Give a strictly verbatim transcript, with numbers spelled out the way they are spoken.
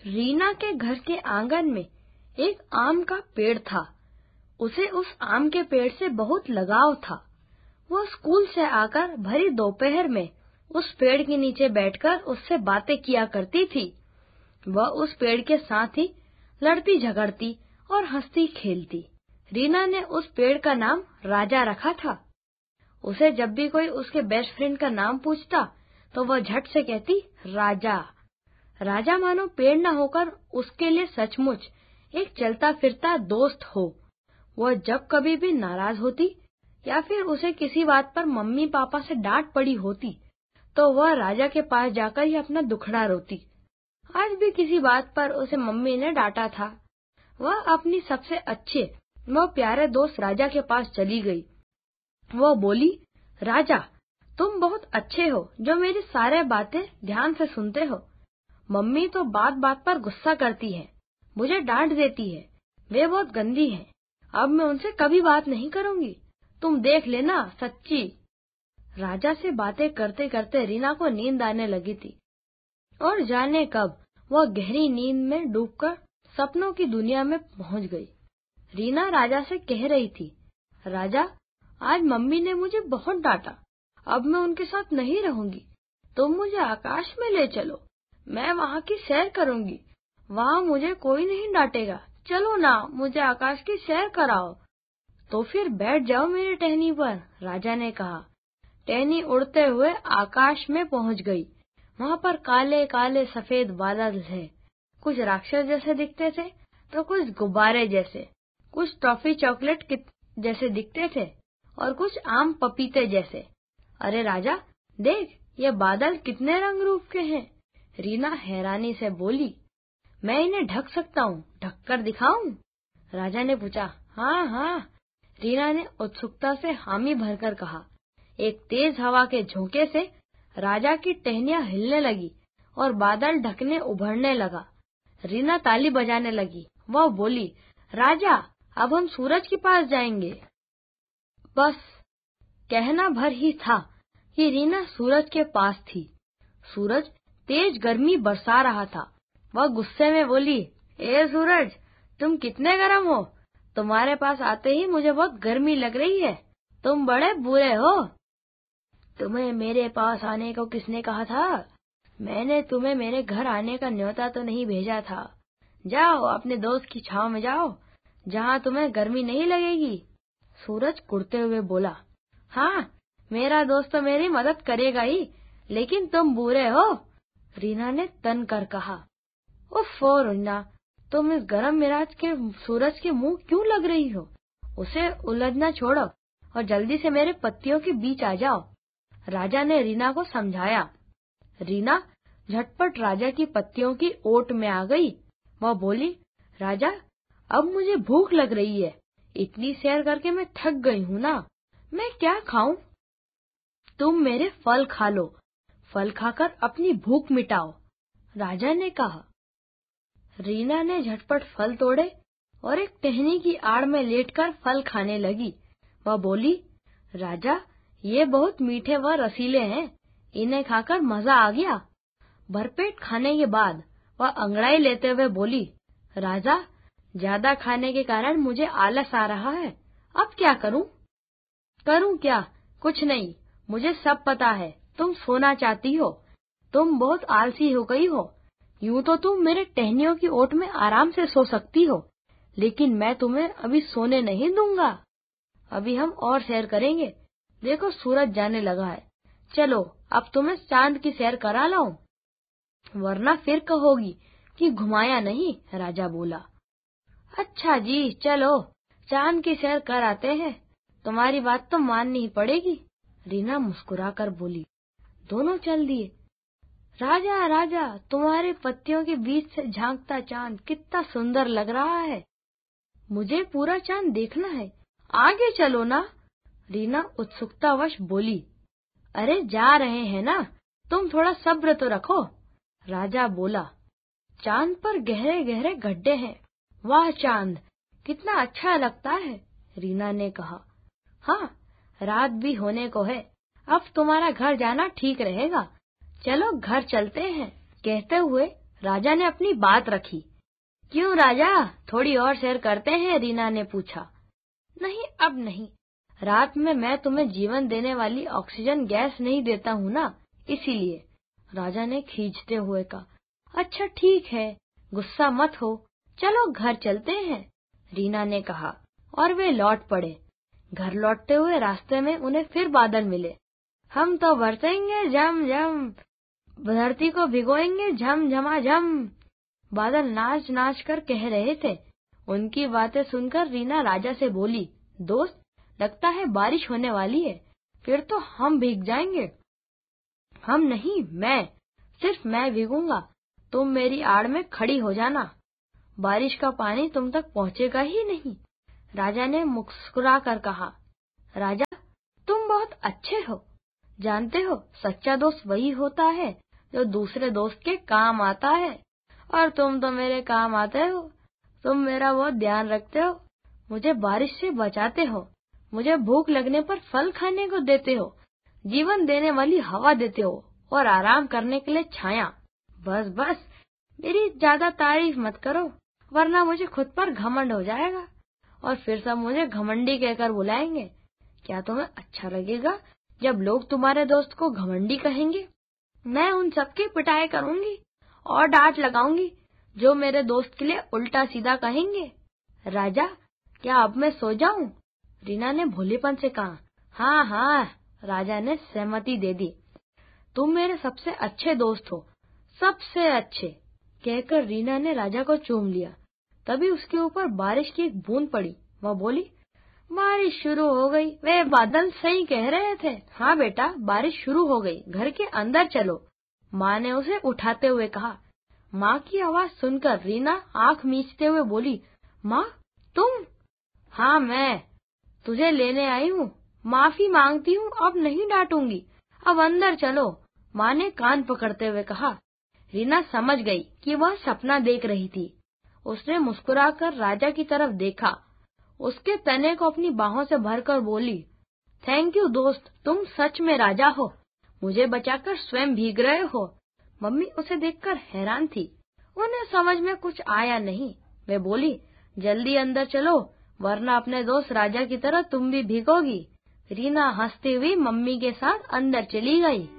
रीना के घर के आंगन में एक आम का पेड़ था। उसे उस आम के पेड़ से बहुत लगाव था। वो स्कूल से आकर भरी दोपहर में उस पेड़ के नीचे बैठकर उससे बातें किया करती थी। वह उस पेड़ के साथ ही लड़ती झगड़ती और हंसती खेलती। रीना ने उस पेड़ का नाम राजा रखा था। उसे जब भी कोई उसके बेस्ट फ्रेंड का नाम पूछता तो वह झट से कहती राजा। राजा मानो पेड़ न होकर उसके लिए सचमुच एक चलता फिरता दोस्त हो। वह जब कभी भी नाराज होती या फिर उसे किसी बात पर मम्मी पापा से डांट पड़ी होती तो वह राजा के पास जाकर ही अपना दुखड़ा रोती। आज भी किसी बात पर उसे मम्मी ने डांटा था। वह अपनी सबसे अच्छे व प्यारे दोस्त राजा के पास चली गई। वह बोली, राजा तुम बहुत अच्छे हो जो मेरी सारे बातें ध्यान से सुनते हो। मम्मी तो बात बात पर गुस्सा करती है, मुझे डांट देती है, वे बहुत गंदी हैं। अब मैं उनसे कभी बात नहीं करूंगी, तुम देख लेना सच्ची। राजा से बातें करते करते रीना को नींद आने लगी थी और जाने कब वह गहरी नींद में डूबकर सपनों की दुनिया में पहुंच गई। रीना राजा से कह रही थी, राजा आज मम्मी ने मुझे बहुत डांटा, अब मैं उनके साथ नहीं रहूंगी। तुम मुझे आकाश में ले चलो, मैं वहाँ की सैर करूंगी, वहाँ मुझे कोई नहीं डांटेगा। चलो ना, मुझे आकाश की सैर कराओ। तो फिर बैठ जाओ मेरी टहनी पर, राजा ने कहा। टहनी उड़ते हुए आकाश में पहुंच गई। वहाँ पर काले काले सफेद बादल थे। कुछ राक्षस जैसे दिखते थे तो कुछ गुब्बारे जैसे, कुछ टॉफी चॉकलेट जैसे दिखते थे और कुछ आम पपीते जैसे। अरे राजा देख, ये बादल कितने रंग रूप के हैं। रीना हैरानी से बोली, मैं इन्हें ढक सकता हूँ, ढक कर दिखाऊं? राजा ने पूछा। हाँ हाँ, रीना ने उत्सुकता से हामी भरकर कहा। एक तेज हवा के झोंके से राजा की टहनियां हिलने लगी और बादल ढकने उभरने लगा। रीना ताली बजाने लगी। वह बोली, राजा अब हम सूरज के पास जाएंगे। बस कहना भर ही था कि रीना सूरज के पास थी। सूरज तेज गर्मी बरसा रहा था। वह गुस्से में बोली, ए सूरज, तुम कितने गर्म हो। तुम्हारे पास आते ही मुझे बहुत गर्मी लग रही है। तुम बड़े बुरे हो। तुम्हें मेरे पास आने को किसने कहा था? मैंने तुम्हें मेरे घर आने का न्योता तो नहीं भेजा था। जाओ अपने दोस्त की छांव में जाओ, जहाँ तुम्हें गर्मी नहीं लगेगी। सूरज कुड़ते हुए बोला, हाँ मेरा दोस्त तो मेरी मदद करेगा ही, लेकिन तुम बुरे हो। रीना ने तन कर कहा। उफ़्फ़ो रीना, तुम इस गर्म मिजाज के सूरज के मुंह क्यों लग रही हो? उसे उलझना छोड़ो और जल्दी से मेरे पत्तियों के बीच आ जाओ। राजा ने रीना को समझाया। रीना झटपट राजा की पत्तियों की ओट में आ गई। वह बोली, राजा अब मुझे भूख लग रही है। इतनी सैर करके मैं थक गई हूँ ना, मैं क्या खाऊं? तुम मेरे फल खा लो, फल खाकर अपनी भूख मिटाओ, राजा ने कहा। रीना ने झटपट फल तोड़े और एक टहनी की आड़ में लेटकर फल खाने लगी। वह बोली, राजा ये बहुत मीठे व रसीले हैं, इन्हें खाकर मजा आ गया। भरपेट खाने के बाद वह अंगड़ाई लेते हुए बोली, राजा ज्यादा खाने के कारण मुझे आलस आ रहा है, अब क्या करूं? करूं क्या? कुछ नहीं, मुझे सब पता है। तुम सोना चाहती हो, तुम बहुत आलसी हो गई हो। यूं तो तुम मेरे टहनियों की ओट में आराम से सो सकती हो, लेकिन मैं तुम्हें अभी सोने नहीं दूंगा। अभी हम और सैर करेंगे। देखो सूरज जाने लगा है, चलो अब तुम्हें चांद की सैर करा लाऊं, वरना फिर कहोगी कि घुमाया नहीं, राजा बोला। अच्छा जी, चलो चांद की सैर कर आते हैं, तुम्हारी बात तो माननी ही पड़ेगी, रीना मुस्कुराकर बोली। दोनों चल दिए। राजा राजा, तुम्हारे पत्तियों के बीच से झांकता चांद कितना सुंदर लग रहा है। मुझे पूरा चांद देखना है, आगे चलो ना, रीना उत्सुकतावश बोली। अरे जा रहे हैं ना, तुम थोड़ा सब्र तो रखो, राजा बोला। चांद पर गहरे गहरे गड्ढे हैं। वाह चांद, कितना अच्छा लगता है, रीना ने कहा। हाँ, रात भी होने को है, अब तुम्हारा घर जाना ठीक रहेगा, चलो घर चलते हैं। कहते हुए राजा ने अपनी बात रखी। क्यों राजा, थोड़ी और सैर करते हैं? रीना ने पूछा। नहीं, अब नहीं। रात में मैं तुम्हें जीवन देने वाली ऑक्सीजन गैस नहीं देता हूँ ना, इसीलिए। राजा ने खींचते हुए कहा। अच्छा ठीक है, गुस्सा मत हो, चलो घर चलते हैं, रीना ने कहा, और वे लौट पड़े। घर लौटते हुए रास्ते में उन्हें फिर बादल मिले। हम तो बरसेंगे झम झम, धरती को भिगोएंगे झम झमा झम, बादल नाच नाच कर कह रहे थे। उनकी बातें सुनकर रीना राजा से बोली, दोस्त, लगता है बारिश होने वाली है, फिर तो हम भीग जाएंगे। हम नहीं, मैं, सिर्फ मैं भीगूंगा, तुम मेरी आड़ में खड़ी हो जाना, बारिश का पानी तुम तक पहुँचेगा ही नहीं। राजा ने मुस्कुरा कर कहा। राजा, तुम बहुत अच्छे हो, जानते हो सच्चा दोस्त वही होता है जो दूसरे दोस्त के काम आता है, और तुम तो मेरे काम आते हो, तुम मेरा बहुत ध्यान रखते हो, मुझे बारिश से बचाते हो, मुझे भूख लगने पर फल खाने को देते हो, जीवन देने वाली हवा देते हो, और आराम करने के लिए छाया। बस बस, मेरी ज्यादा तारीफ मत करो, वरना मुझे खुद पर घमंड हो जाएगा, और फिर सब मुझे घमंडी कहकर बुलाएंगे। क्या तुम्हें अच्छा लगेगा जब लोग तुम्हारे दोस्त को घमंडी कहेंगे? मैं उन सबकी पिटाई करूंगी और डांट लगाऊंगी जो मेरे दोस्त के लिए उल्टा सीधा कहेंगे। राजा, क्या अब मैं सो जाऊं? रीना ने भोलेपन से कहा। हाँ हाँ, राजा ने सहमति दे दी। तुम मेरे सबसे अच्छे दोस्त हो, सबसे अच्छे, कहकर रीना ने राजा को चूम लिया। तभी उसके ऊपर बारिश की एक बूंद पड़ी। वह बोली, बारिश शुरू हो गई, वे बादल सही कह रहे थे। हाँ बेटा, बारिश शुरू हो गई, घर के अंदर चलो, माँ ने उसे उठाते हुए कहा। माँ की आवाज सुनकर रीना आंख मीचते हुए बोली, माँ, तुम? हाँ मैं, तुझे लेने आई हूँ, माफी मांगती हूँ, अब नहीं डांटूंगी, अब अंदर चलो, माँ ने कान पकड़ते हुए कहा। रीना समझ गई कि वह सपना देख रही थी। उसने मुस्कुराकर राजा की तरफ देखा, उसके तने को अपनी बाहों से भरकर बोली, थैंक यू दोस्त, तुम सच में राजा हो, मुझे बचाकर स्वयं भीग रहे हो। मम्मी उसे देखकर हैरान थी, उन्हें समझ में कुछ आया नहीं। वे बोली, जल्दी अंदर चलो, वरना अपने दोस्त राजा की तरह तुम भी भीगोगी। रीना हंसती हुई मम्मी के साथ अंदर चली गई।